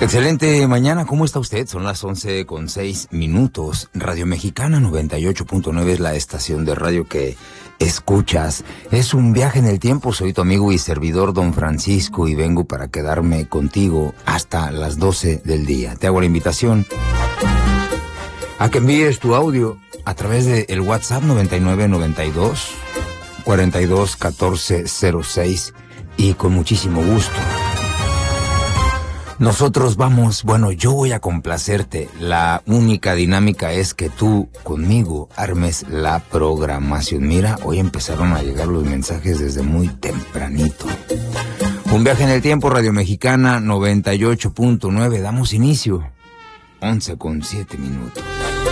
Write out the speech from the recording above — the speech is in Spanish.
Excelente mañana, ¿cómo está usted? Son las 11:06. Radio Mexicana 98.9 es la estación de radio que escuchas. Es un viaje en el tiempo, soy tu amigo y servidor Don Francisco y vengo para quedarme contigo hasta las 12 del día. Te hago la invitación a que envíes tu audio a través del WhatsApp 9992 42 14 06 y con muchísimo gusto. Nosotros yo voy a complacerte. La única dinámica es que tú conmigo armes la programación. Mira, hoy empezaron a llegar los mensajes desde muy tempranito. Un viaje en el tiempo, Radio Mexicana 98.9. Damos inicio. 11:07.